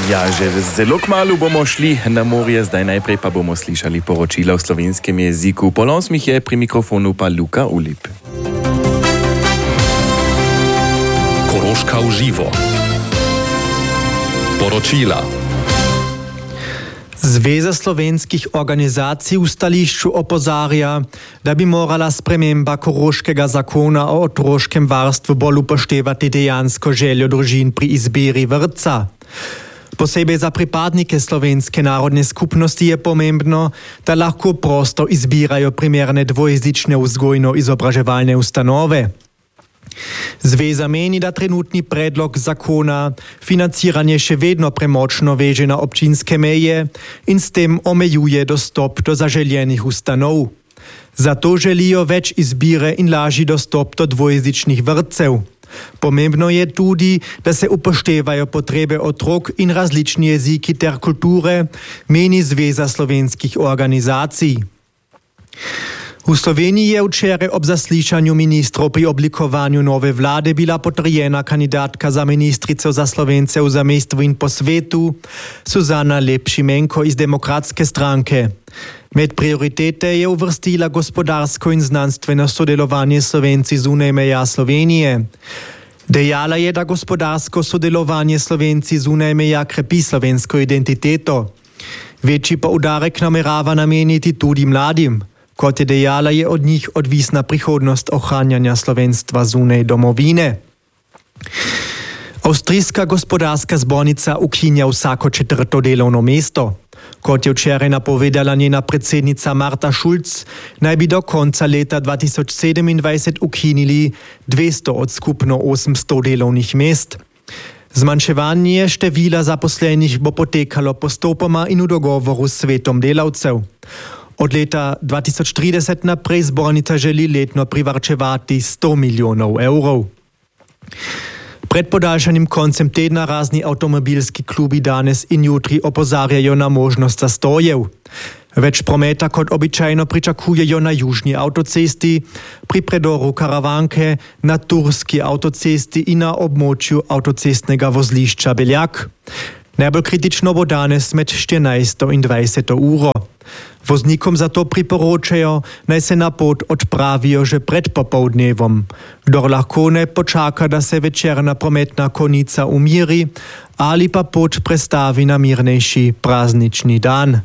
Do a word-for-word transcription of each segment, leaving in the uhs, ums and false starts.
Ja, že zelo kmalu bomo šli na morje, zdaj najprej pa bomo slišali poročila v slovenskem jeziku. Polom smih je pri mikrofonu pa Luka Ulip. Koroška v živo. Poročila. Zveza slovenskih organizacij v stališču opozarja, da bi morala sprememba koroškega zakona o otroškem varstvu bolj upoštevati dejansko željo družin pri izbiri vrtca. Posebej za pripadnike slovenske narodne skupnosti je pomembno, da lahko prosto izbirajo primerne dvojezične vzgojno-izobraževalne ustanove. Zveza meni, da trenutni predlog zakona financiranje še vedno premočno veže na občinske meje in s tem omejuje dostop do zaželjenih ustanov. Zato želijo več izbire in lažji dostop do dvojezičnih vrtcev. Pomembno je tudi, da se upoštevajo potrebe otrok in različni jeziki ter kulture, meni Zveza slovenskih organizacij. V Sloveniji je včeraj ob zaslišanju ministrov pri oblikovanju nove vlade bila potrjena kandidatka za ministrico za Slovence v zamejstvu in po svetu, Suzana Lep Šimenko iz Demokratske stranke. Med prioritete je uvrstila gospodarsko in znanstveno sodelovanje Slovenci zunaj meja Slovenije. Dejala je, da gospodarsko sodelovanje Slovenci zunaj meja krepi slovensko identiteto. Večji poudarek namerava nameniti tudi mladim. Kot je dejala, je od njih odvisna prihodnost ohranjanja slovenstva zunaj domovine. Avstrijska gospodarska zbornica ukinja vsako četrto delovno mesto. Kot je včeraj napovedala njena predsednica Marta Schulz, naj bi do konca leta dva tisoč sedemindvajset ukinili dvesto od skupno osemsto delovnih mest. Zmanjševanje števila zaposlenih bo potekalo postopoma in v dogovoru s svetom delavcev. Od leta dva tisoč trideset naprej zbornica želi letno privarčevati sto milijonov evrov. Pred podaljšanim koncem tedna razni avtomobilski klubi danes in jutri opozarjajo na možnost zastojev. Več prometa kot običajno pričakujejo na južni avtocesti, pri predoru Karavanke, na turski avtocesti in na območju avtocestnega vozlišča Beljak. Najbolj kritično bo danes med štirinajsto in dvajseto uro. Voznikom zato priporočajo, naj se na pot odpravijo že pred popoldnevom. Kdor lahko ne počaka, da se večerna prometna konica umiri ali pa pot prestavi na mirnejši praznični dan.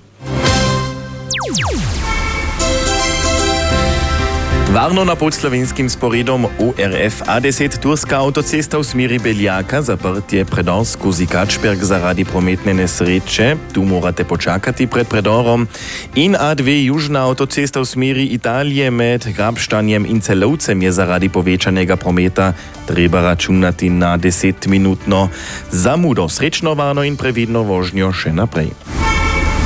Varno na pod slovenskim sporedom O R F A deset turska avtocesta v smeri Beljaka zaprt je predor skozi Kačberg zaradi prometne nesreče. Tu morate počakati pred predorom. In A dve južna avtocesta v smeri Italije med Grabštanjem in Celovcem je zaradi povečanega prometa treba računati na desetminutno zamudo. Srečno, varno in previdno vožnjo še naprej.